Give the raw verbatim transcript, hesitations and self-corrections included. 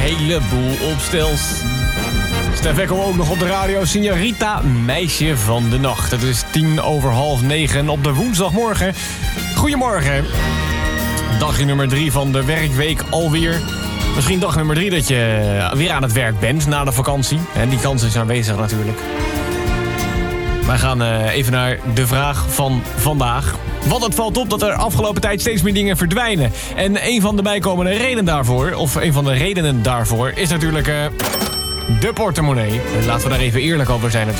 heleboel op stels. Stef Ekkel ook nog op de radio. Signorita, meisje van de nacht. Het is tien over half negen op de woensdagmorgen. Goedemorgen. Dagje nummer drie van de werkweek alweer. Misschien dag nummer drie dat je weer aan het werk bent na de vakantie. En die kans is aanwezig natuurlijk. Wij gaan even naar de vraag van vandaag. Want het valt op dat er afgelopen tijd steeds meer dingen verdwijnen. En een van de bijkomende redenen daarvoor, of een van de redenen daarvoor, is natuurlijk uh, de portemonnee. Laten we daar even eerlijk over zijn natuurlijk.